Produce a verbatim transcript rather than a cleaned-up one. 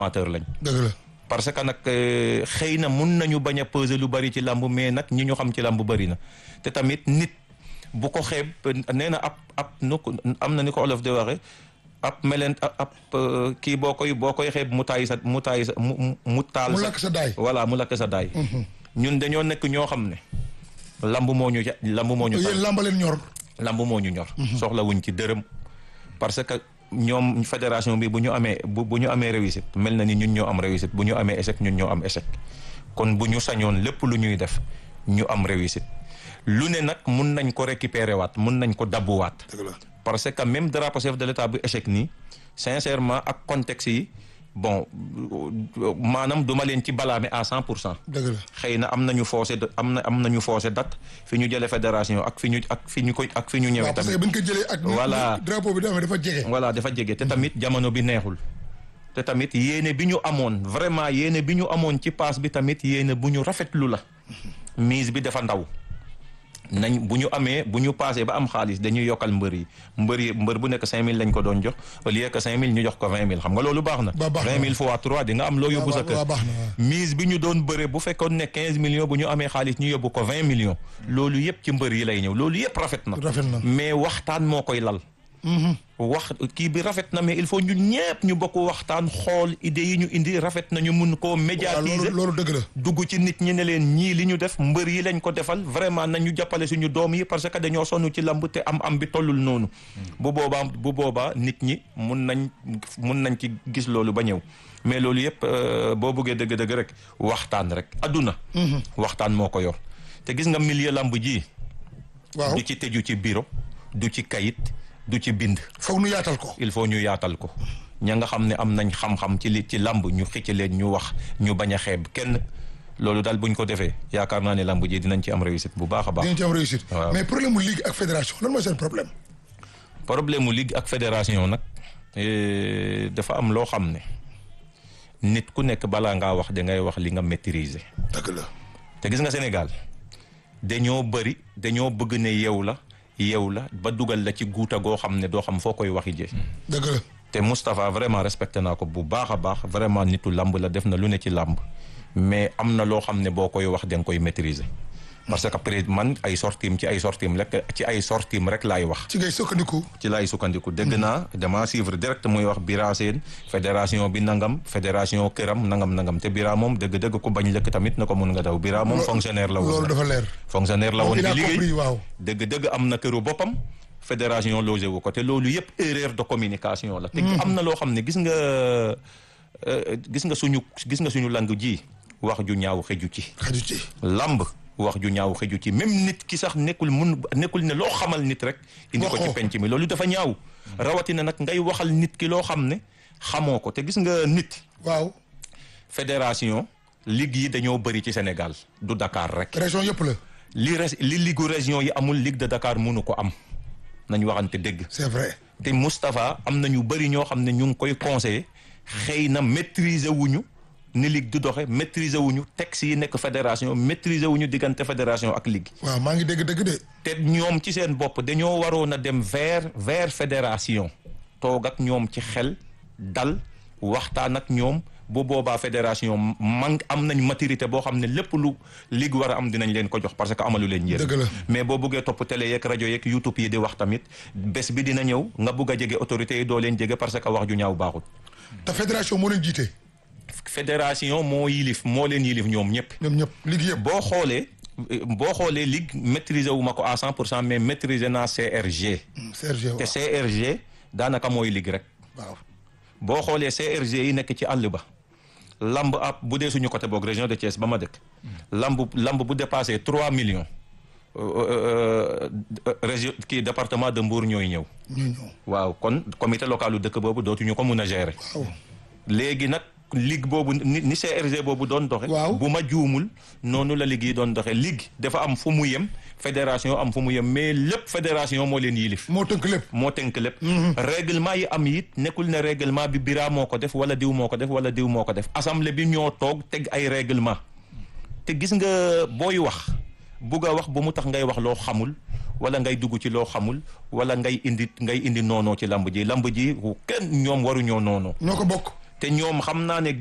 amateur lañ. dëgg la. parce que nag xëy na mun nañu bañ a peser lu bari ci làmb mais nag ñi ñu xam ci làmb bari na te tamit nit bu ko xeeb nee na ab ab nu ko am na ni ko olof di waxe ab meleen ab kii boo koy boo koy xeeb mu taay sa mu taay sa mu mu taal. mu lakk sa daay. voilà mu lakk sa daay. ñun dañoo nekk ñoo xam ne lamb moo ñu ja lamb moo ñu. yéen lamb leen ñor. lamb moo ñu ñor. soxla wuñ ci dërëm parce que ñoom fédération bi bu ñu amee bu bu ñu amee réussite mel na ni ñun ñoo am réussite bu ñu amee échec ñun ñoo am échec kon bu ñu sañoon lépp lu ñuy def ñu am réussite lu ne nag mun nañ ko récupérer waat mun nañ ko dabbuwaat. parce que même drapeau chef de l'état bu échec nii sincèrement ak contexte yi. bon maanaam duma leen ci balaame à cent pour cent. dëgg la xëy na am nañu faussé am na am nañu faussé date fi ñu jëlee fédération ak fi ñu ak fi ñu ko ak fi ñu ñëwee. tamit parce que bu ñu ko jëlee ak. voilà drapeau bi dafa jege. voilà dafa jege te tamit jamono bi neexul. te tamit yéene bi ñu amoon vraiment yéene bi ñu amoon ci paas bi tamit yéene bu ñu rafetlu la. mise bi dafa ndaw. nañ bu ñu amee bu ñu passé ba am xaalis dañuy yokkal mbër yi mbër yi mbër bu nekk cinq mille lañ ko doon jox au lieu que cinq mille ñu jox ko vingt mille xam nga loolu baax na. vingt mille fois trois di nga am loo yóbbu sa kër. mise bi ñu doon bëre bu fekkoon ne quinze millions bu ñu amee xaalis ñu yóbbu ko vingt millions. loolu yëpp ci mbër yi lay ñëw loolu yëpp rafet na. rafet na mais waxtaan moo koy lal. wax kii bi rafet na mais il faut ñun ñëpp ñu bokk waxtaan xool idées yi ñu indi rafet na ñu mun koo médiatiser. loolu dëgg la. dugg ci nit ñi ne leen ñii li ñu def mbër yi lañ ko defal vraiment nañu jàppale suñu doom yi parce que dañoo sonn ci lamb te am am bi tollul noonu. bu boobaa bu boobaa nit ñi mun nañ mun nañ ci gis loolu ba ñëw mais loolu yëpp boo bëggee dëgg-dëgg rek waxtaan rek adduna. waxtaan moo ko yor te gis nga milieu lamb ji. waaw du ci tëju ci bureau du ci kayit. du ci bind. foog ñu yaatal ko. il faut ñu yaatal ko ña nga xam ne am nañ xam-xam ci li ci lamb ñu xicc leen ñu wax ñu bañ a xeeb kenn loolu daal buñ ko defee yaakaar naa ne lamb ji dinañ ci am réussite bu baax a baax. dinañ ci am réussite. mais problème mu ligue ak fédération lan mooy seen problème. problème mu ligue ak fédération nag dafa am loo xam ne nit ku nekk balaa ngaa wax da ngay wax li nga maîtriser. dëgg la. te gis nga Sénégal dañoo bëri dañoo bëgg ne yeew la. yeew la ba dugal la ci guuta goo xam ne doo xam foo koy waxi jee. dëgg la. te Moustapha vraiment respecté naa ko bu baax a baax vraiment nitu làmb la def na lu ne ci làmb mais am na loo xam ne boo koy wax da nga koy maîtriser. parce que peut-être man ay sortim ci ay sortim rek ci ay sortim rek laay wax. ci ngay sukkandiku. ci laay sukkandiku dégg naa dama suivre direct muy wax Bira Sène fédération bi nangam fédération këram nangam nangam te Bira moom dëgg-dëgg ku bañ lëkk tamit na ko mun nga daw Bira moom fonctionnaire la woon. loolu dafa leer. fonctionnaire la woon di liggéey waaw. dëgg-dëgg am na këru boppam fédération logé wu ko te loolu yëpp erreur de communication la. te am na loo xam ne gis nga gis nga suñu gis nga suñu lang ji wax ju ñaaw xëju ci. xëju ci lamb. wax ju ñaaw xëju ci même nit ki sax nekkul mun nekkul ne loo xamal nit rek. indi ko ci penc mi loolu dafa ñaaw. rawatina nag ngay waxal nit ki loo xam ne xamoo ko te gis nga nit. waaw. fédération ligue yi dañoo bëri ci Sénégal du Dakar rek. région yëpp la. li res li ligu région yi amul ligue de Dakar mënu ko am nañu waxante dëgg. c'est vrai. te Moustapha am na ñu bëri ñoo xam ne ñu ngi koy conseiller xëy na maîtriser wuñu ni ligue du doxe maîtriser wuñu texte yi nekk fédération maîtriser wuñu diggante fédération ak ligue. waaw maa ngi dégg dëgg de. te ñoom ci seen bopp dañoo waroon a dem vers vers fédération toog ak ñoom ci xel dal waxtaan ak ñoom bu boobaa fédération man am nañ maturité boo xam ne lépp lu ligue war a am dinañ leen ko jox parce que amalu leen njëriñ. dëgg la mais boo buggee topp télé yeeg rajo yeeg YouTube yi di wax tamit bés bi dina ñëw nga bugg a jege autorités yi doo leen jege parce que wax ju ñaaw baaxul. te fédération moo leen jiite. fédération moo yilif moo leen yilif ñoom ñëpp. ñoom ñëpp ligue yëpp. boo xoolee boo xoolee ligue maîtriser wu ma ko à cent pour cent mais maîtriser naa C R G. C R G waaw te C R G daanaka mooy ligue rek. waaw boo xoolee C R G yi nekk ci àll ba. lamb ab bu dee suñu côté boog région de Thiès ba ma dëkk. lamb lamb bu dépassé trois millions. région kii département de Mbour ñooy ñëw. ñooy ñëw waaw kon comité local lu dëkk boobu dootuñu ko mun a gérer. waaw léegi nag ligue boobu ni ni C R G boobu doon doxe waaw bu ma juumul noonu la ligue yi doon doxe ligue dafa am fu mu yem fédération am fu mu yem mais lépp fédération moo leen yilif. moo tënk lépp. moo tënk lépp. règlement yi am it nekkul ne règlement bi Bira moo ko def wala diw moo ko def wala diw moo ko def assemblée bi ñoo toog teg ay règlement te gis nga booy wax bugg a wax ba mu tax ngay wax loo xamul wala ngay dugg ci loo xamul wala ngay indi ngay indi noonoo ci lamb ji lamb ji kenn ñoom waruñoo noonoo. ñoo ko bokk. te ñoom xam naa ne